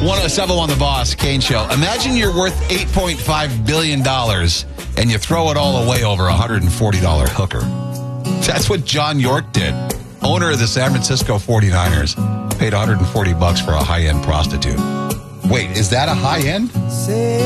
107 on the Boss, Kane Show. Imagine you're worth $8.5 billion and you throw it all away over a $140 hooker. That's what John York did. Owner of the San Francisco 49ers paid $140 for a high-end prostitute. Wait, is that a high-end?